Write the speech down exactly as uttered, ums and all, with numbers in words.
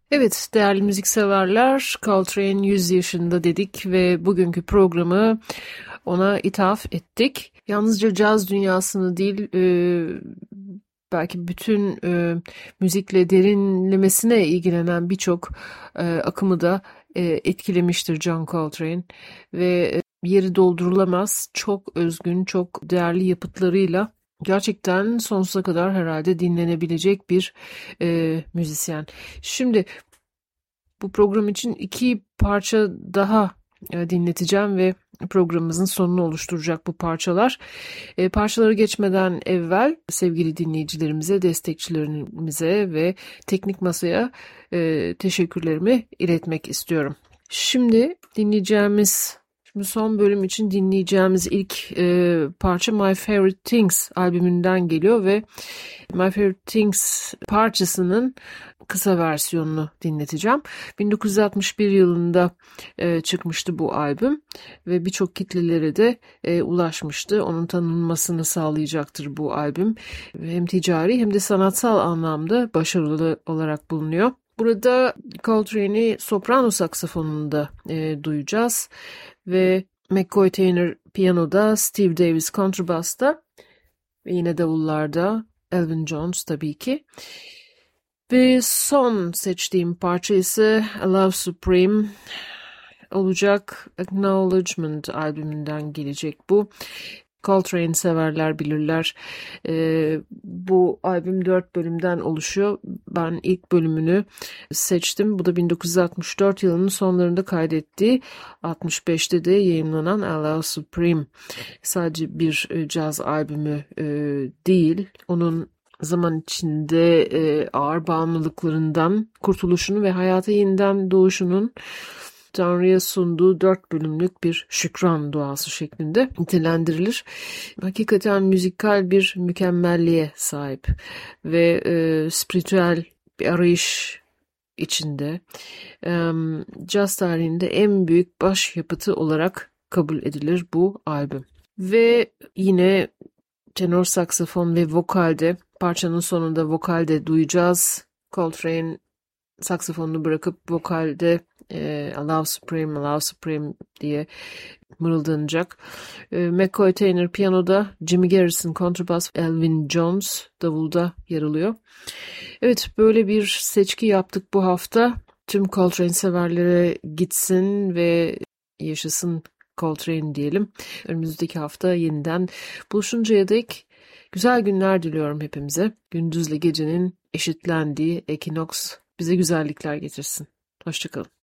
Evet, değerli müzikseverler, Coltrane yüz yaşında dedik ve bugünkü programı ona ithaf ettik. Yalnızca caz dünyasını değil, e, belki bütün e, müzikle derinlemesine ilgilenen birçok e, akımı da e, etkilemiştir John Coltrane ve e, yeri doldurulamaz, çok özgün, çok değerli yapıtlarıyla gerçekten sonsuza kadar herhalde dinlenebilecek bir e, müzisyen. Şimdi bu program için iki parça daha e, dinleteceğim ve programımızın sonunu oluşturacak bu parçalar. E, parçaları geçmeden evvel sevgili dinleyicilerimize, destekçilerimize ve teknik masaya e, teşekkürlerimi iletmek istiyorum. Şimdi dinleyeceğimiz, şimdi son bölüm için dinleyeceğimiz ilk e, parça My Favorite Things albümünden geliyor ve My Favorite Things parçasının kısa versiyonunu dinleteceğim. bin dokuz yüz altmış bir yılında e, çıkmıştı bu albüm ve birçok kitlelere de e, ulaşmıştı. Onun tanınmasını sağlayacaktır bu albüm. Hem ticari hem de sanatsal anlamda başarılı olarak bulunuyor. Burada Coltrane'i soprano saksafonunda e, duyacağız ve McCoy Tyner piyanoda, Steve Davis kontrbasta ve yine davullarda Elvin Jones tabii ki. Ve son seçtiğim parça ise A Love Supreme olacak. Acknowledgement albümünden gelecek bu. Coltrane severler bilirler. Ee, bu albüm dört bölümden oluşuyor. Ben ilk bölümünü seçtim. Bu da bin dokuz yüz altmış dört yılının sonlarında kaydettiği, altmış beşte de yayınlanan A Love Supreme. Sadece bir e, caz albümü e, değil. Onun zaman içinde e, ağır bağımlılıklarından kurtuluşunu ve hayata yeniden doğuşunun Tanrı'ya sunduğu dört bölümlük bir şükran duası şeklinde nitelendirilir. Hakikaten müzikal bir mükemmelliğe sahip ve e, spiritüel bir arayış içinde. E, caz tarihinde en büyük başyapıtı olarak kabul edilir bu albüm. Ve yine tenor saksafon ve vokalde, parçanın sonunda vokalde duyacağız. Coltrane saksafonunu bırakıp vokalde e, A Love Supreme, A Love Supreme diye mırıldanacak. E, McCoy Tyner piyanoda, Jimmy Garrison kontrbas, Elvin Jones davulda yer alıyor. Evet, böyle bir seçki yaptık bu hafta. Tüm Coltrane severlere gitsin ve yaşasın Coltrane diyelim. Önümüzdeki hafta yeniden buluşuncaya dek güzel günler diliyorum hepimize. Gündüzle gecenin eşitlendiği ekinoks bize güzellikler getirsin. Hoşça kalın.